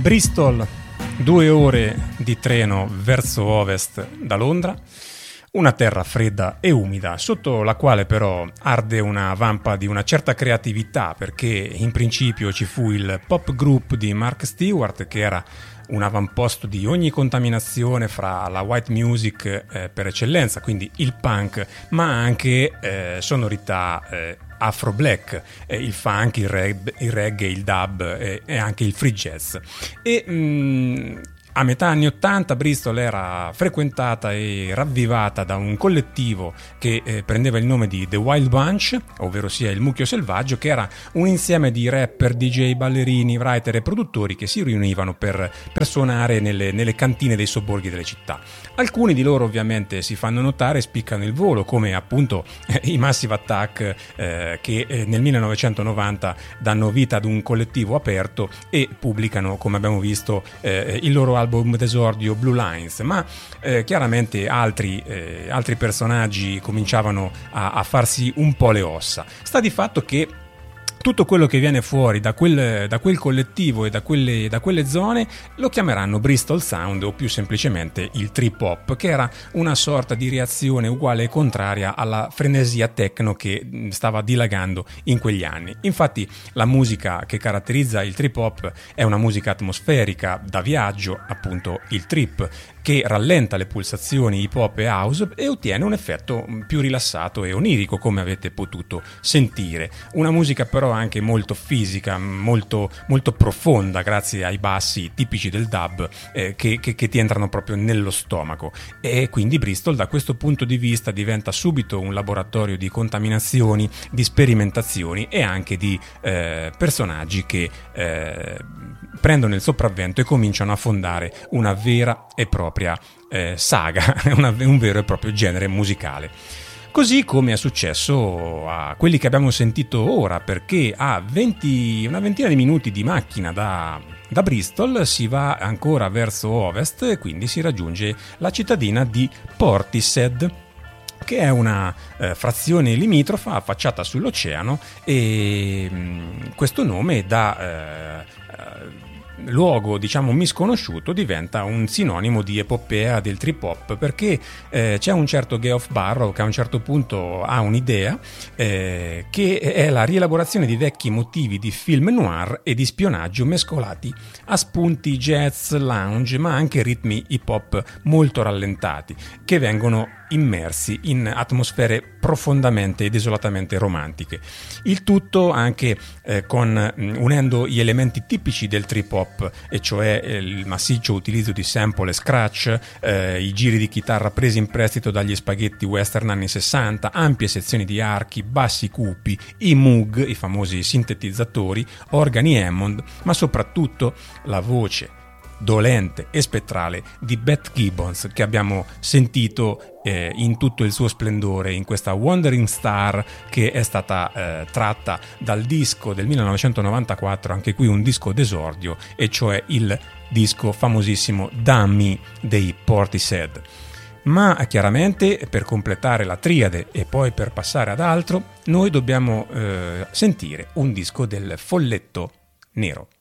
Bristol, 2 ore di treno verso ovest da Londra, una terra fredda e umida, sotto la quale però arde una vampa di una certa creatività, perché in principio ci fu il pop group di Mark Stewart, che era un avamposto di ogni contaminazione fra la white music per eccellenza, quindi il punk, ma anche sonorità afro black, il funk, il reggae, il dub e anche il free jazz. A metà anni 80 Bristol era frequentata e ravvivata da un collettivo che prendeva il nome di The Wild Bunch, ovvero sia il mucchio selvaggio, che era un insieme di rapper, DJ, ballerini, writer e produttori che si riunivano per suonare nelle cantine dei sobborghi delle città. Alcuni di loro ovviamente si fanno notare e spiccano il volo, come appunto i Massive Attack, che nel 1990 danno vita ad un collettivo aperto e pubblicano, come abbiamo visto, il loro album d'esordio Blue Lines, ma chiaramente altri personaggi cominciavano a farsi un po' le ossa. Sta di fatto che tutto quello che viene fuori da quel collettivo e da quelle zone lo chiameranno Bristol Sound, o più semplicemente il trip hop, che era una sorta di reazione uguale e contraria alla frenesia techno che stava dilagando in quegli anni. Infatti la musica che caratterizza il trip hop è una musica atmosferica da viaggio, appunto il trip, che rallenta le pulsazioni hip hop e house e ottiene un effetto più rilassato e onirico, come avete potuto sentire. Una musica però anche molto fisica, molto, molto profonda, grazie ai bassi tipici del dub che ti entrano proprio nello stomaco. E quindi Bristol da questo punto di vista diventa subito un laboratorio di contaminazioni, di sperimentazioni e anche di personaggi che prendono il sopravvento e cominciano a fondare una vera e propria saga, un vero e proprio genere musicale. Così come è successo a quelli che abbiamo sentito ora, perché a una ventina di minuti di macchina da Bristol si va ancora verso ovest e quindi si raggiunge la cittadina di Portishead, che è una frazione limitrofa affacciata sull'oceano, e questo nome da luogo diciamo misconosciuto diventa un sinonimo di epopea del trip hop, perché c'è un certo Geoff Barrow che a un certo punto ha un'idea che è la rielaborazione di vecchi motivi di film noir e di spionaggio mescolati a spunti jazz, lounge, ma anche ritmi hip hop molto rallentati, che vengono immersi in atmosfere profondamente e desolatamente romantiche. Il tutto anche unendo gli elementi tipici del trip hop, e cioè il massiccio utilizzo di sample e scratch, i giri di chitarra presi in prestito dagli spaghetti western anni 60, ampie sezioni di archi, bassi cupi, i Moog, i famosi sintetizzatori, organi Hammond, ma soprattutto la voce dolente e spettrale di Beth Gibbons, che abbiamo sentito in tutto il suo splendore in questa Wandering Star, che è stata tratta dal disco del 1994, anche qui un disco d'esordio, e cioè il disco famosissimo Dummy dei Portishead. Ma chiaramente, per completare la triade e poi per passare ad altro, noi dobbiamo sentire un disco del Folletto Nero.